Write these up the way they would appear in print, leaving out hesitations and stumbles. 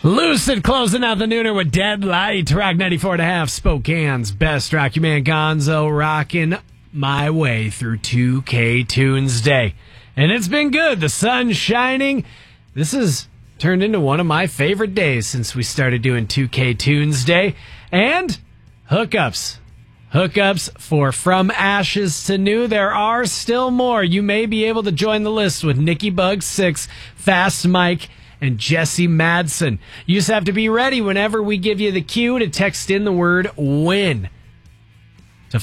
Lucid closing out the nooner with Dead Light. Rock 94.5, Spokane's best rock. Your man Gonzo rocking my way through 2K Tunes Day. And it's been good. The sun's shining. This has turned into one of my favorite days since we started doing 2K Tunes Day. And hookups. Hookups for From Ashes to New. There are still more. You may be able to join the list with Nicky Bug 6, Fast Mike, and Jesse Madsen. You just have to be ready whenever we give you the cue to text in the word WIN to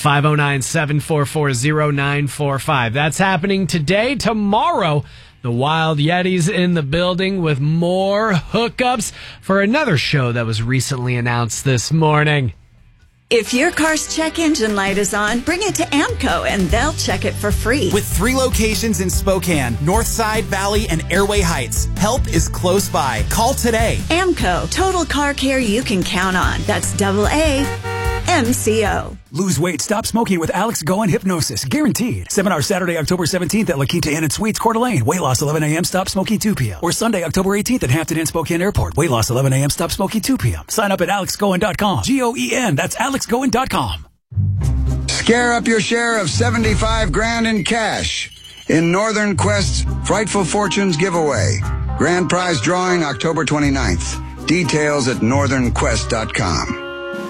509-744-0945. That's happening today. Tomorrow, the Wild Yeti's in the building with more hookups for another show that was recently announced this morning. If your car's check engine light is on, bring it to AMCO and they'll check it for free. With 3 locations in Spokane, Northside, Valley, and Airway Heights, help is close by. Call today. AMCO, total car care you can count on. That's AAMCO. Lose weight, stop smoking with Alex Goen Hypnosis. Guaranteed. Seminar Saturday, October 17th at La Quinta Inn and Suites, Coeur d'Alene. Weight loss 11 a.m., stop smoking 2 p.m. Or Sunday, October 18th at Hampton Inn, Spokane Airport. Weight loss 11 a.m., stop smoking 2 p.m. Sign up at alexgoen.com. Goen, that's alexgoen.com. Scare up your share of 75 grand in cash in Northern Quest's Frightful Fortunes giveaway. Grand prize drawing October 29th. Details at northernquest.com.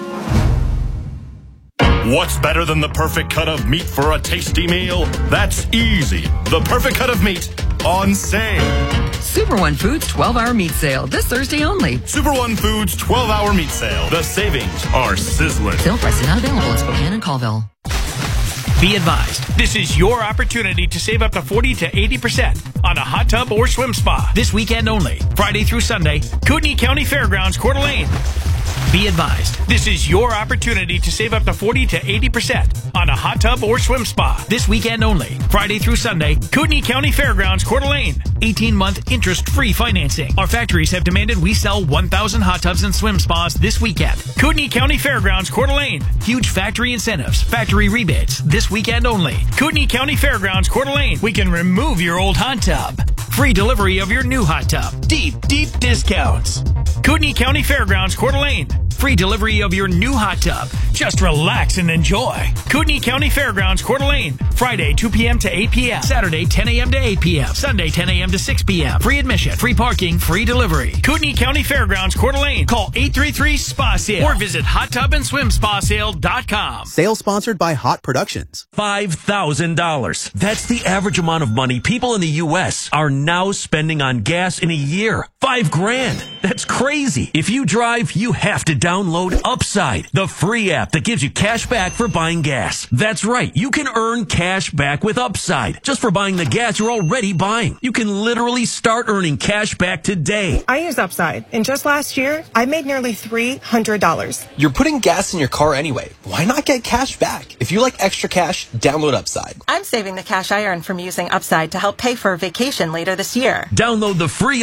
What's better than the perfect cut of meat for a tasty meal? That's easy. The perfect cut of meat on sale. Super One Foods 12-hour meat sale this Thursday only. Super One Foods 12-hour meat sale. The savings are sizzling. Sale price is not available at Spokane and Colville. Be advised, this is your opportunity to save up to 40 to 80% on a hot tub or swim spa. This weekend only, Friday through Sunday, Kootenai County Fairgrounds, Coeur d'Alene. Be advised, this is your opportunity to save up to 40 to 80% on a hot tub or swim spa. This weekend only, Friday through Sunday, Kootenai County Fairgrounds, Coeur d'Alene. 18-month interest-free financing. Our factories have demanded we sell 1,000 hot tubs and swim spas this weekend. Kootenai County Fairgrounds, Coeur d'Alene. Huge factory incentives, factory rebates. This weekend only. Kootenai County Fairgrounds, Coeur d'Alene. We can remove your old hot tub. Free delivery of your new hot tub. Deep, deep discounts. Kootenai County Fairgrounds, Coeur d'Alene. Free delivery of your new hot tub. Just relax and enjoy. Kootenai County Fairgrounds, Coeur d'Alene. Friday, 2 p.m. to 8 p.m. Saturday, 10 a.m. to 8 p.m. Sunday, 10 a.m. to 6 p.m. Free admission, free parking, free delivery. Kootenai County Fairgrounds, Coeur d'Alene. Call 833-SPA-SALE or visit hottubandSwimSpaSale.com. Sale sponsored by Hot Productions. $5,000. That's the average amount of money people in the U.S. are now spending on gas in a year. $5,000. That's crazy. If you drive, you have to download Upside, the free app that gives you cash back for buying gas. That's right. You can earn cash back with Upside just for buying the gas you're already buying. You can literally start earning cash back today. I use Upside, and just last year, I made nearly $300. You're putting gas in your car anyway. Why not get cash back? If you like extra cash, download Upside. I'm saving the cash I earned from using Upside to help pay for a vacation later this year. Download the free